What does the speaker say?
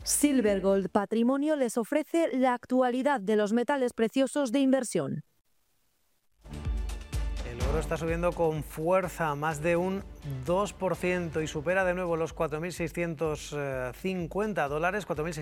Silver Gold Patrimonio les ofrece la actualidad de los metales preciosos de inversión. El oro está subiendo con fuerza, más de un 2%, y supera de nuevo los $4.650,